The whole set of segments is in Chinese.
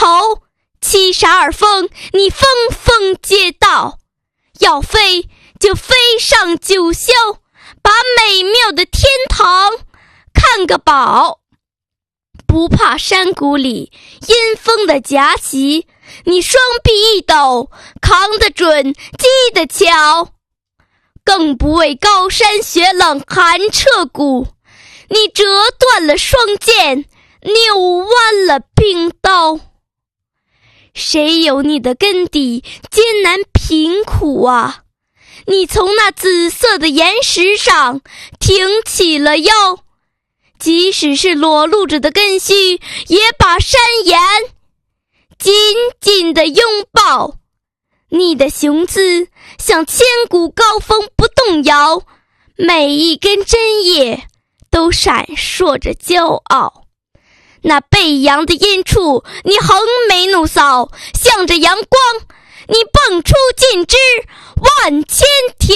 72峰，你峰峰皆到。要飞就飞上九霄，把美妙的天堂看个饱。不怕山谷里阴风的夹击，你双臂一抖，扛得准，击得巧。更不畏高山雪冷寒彻骨，你折断了双剑，扭弯了冰刀。谁有你的根底艰难贫苦啊？你从那紫色的岩石上挺起了腰，即使是裸露着的根须，也把山岩紧紧地拥抱。你的雄姿像千古高峰不动摇，每一根针叶都闪烁着骄傲。那背阳的阴处，你横眉怒扫，向着阳光，你蹦出尽枝万千条。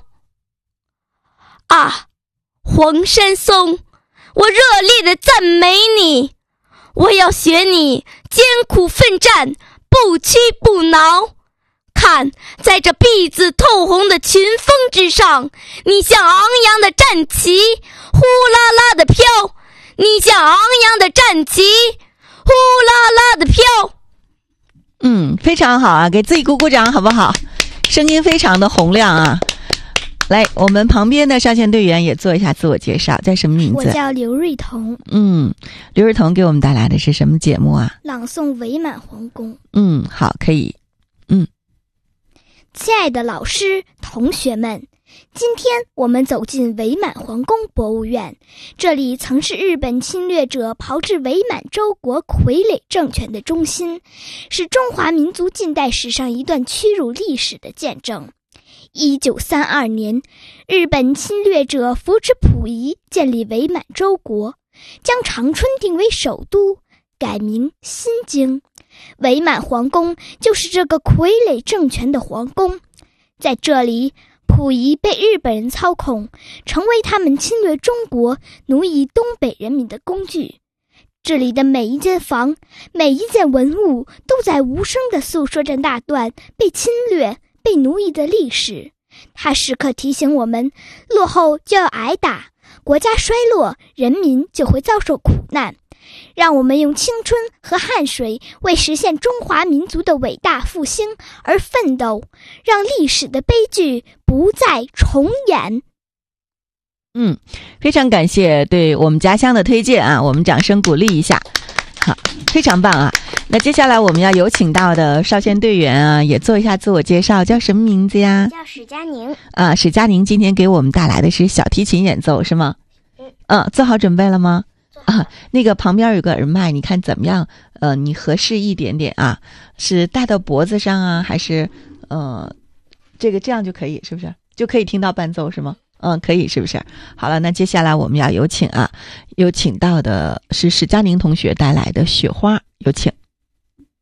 啊，黄山松，我热烈地赞美你，我要学你艰苦奋战，不屈不挠。看，在这碧紫透红的群峰之上，你像昂扬的战旗，呼啦啦地飘。你像昂扬的战旗，呼啦啦地飘。 非常好啊，给自己鼓鼓掌好不好？声音非常的洪亮啊。来，我们旁边的上线队员也做一下自我介绍，叫什么名字？ 我叫刘瑞彤。 刘瑞彤给我们带来的是什么节目啊？ 朗诵《伪满皇宫》。 好，可以。 亲爱的老师、同学们，今天我们走进伪满皇宫博物院，这里曾是日本侵略者炮制伪满洲国傀儡政权的中心，是中华民族近代史上一段屈辱历史的见证。1932年，日本侵略者扶持溥仪建立伪满洲国，将长春定为首都，改名新京。伪满皇宫就是这个傀儡政权的皇宫，在这里，溥仪被日本人操控，成为他们侵略中国、奴役东北人民的工具。这里的每一间房、每一件文物都在无声地诉说着那段被侵略、被奴役的历史。它时刻提醒我们，落后就要挨打，国家衰落，人民就会遭受苦难。让我们用青春和汗水为实现中华民族的伟大复兴而奋斗，让历史的悲剧不再重演。 非常感谢对我们家乡的推荐啊，我们掌声鼓励一下。好，非常棒啊。那接下来我们要有请到的少先队员啊，也做一下自我介绍，叫什么名字呀？ 叫史佳宁。 史佳宁今天给我们带来的是小提琴演奏是吗？做好准备了吗？那个旁边有个耳麦，你看怎么样？你合适一点点啊，是戴到脖子上啊，还是这样就可以，是不是？就可以听到伴奏是吗？可以，是不是？好了，那接下来我们要有请到的是史佳宁同学带来的《雪花》，有请。